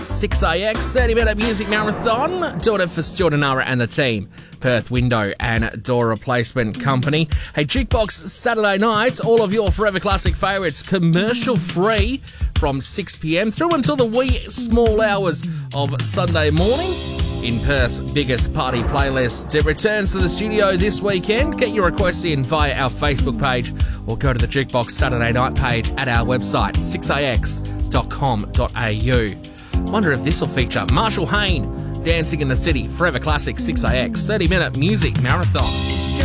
6AX 30-minute music marathon. Doing it for Stuart and Nara and the team. Perth Window and Door Replacement Company. Hey, Jukebox Saturday night. All of your Forever Classic favourites commercial free from 6 p.m. through until the wee small hours of Sunday morning. In Perth's biggest party playlist. It returns to the studio this weekend. Get your requests in via our Facebook page or go to the Jukebox Saturday night page at our website, 6ax.com.au. Wonder if this will feature Marshall Hayne, Dancing in the City, Forever Classic 6AX, 30-minute music marathon.